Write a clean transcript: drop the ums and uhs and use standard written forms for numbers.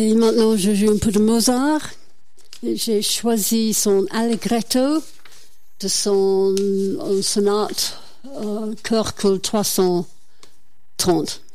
Et maintenant, je joue un peu de Mozart. J'ai choisi son Allegretto de son sonate Köchel 330.